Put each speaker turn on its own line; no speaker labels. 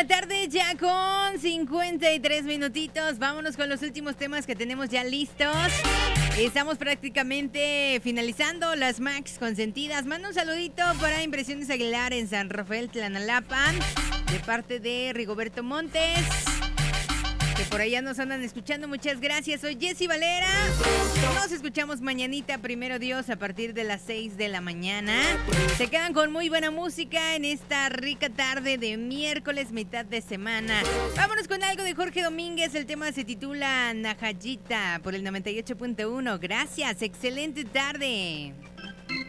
la tarde, ya con 53 minutitos. Vámonos con los últimos temas que tenemos ya listos. Estamos prácticamente finalizando las Max consentidas. Manda un saludito para Impresiones Aguilar en San Rafael, Tlanalapan, de parte de Rigoberto Montes, que por allá nos andan escuchando. Muchas gracias. Soy Jessy Valera. Nos escuchamos mañanita, primero Dios, a partir de las 6 de la mañana. Se quedan con muy buena música en esta rica tarde de miércoles, mitad de semana. Vámonos con algo de Jorge Domínguez. El tema se titula Najayita por el 98.1. Gracias. Excelente tarde.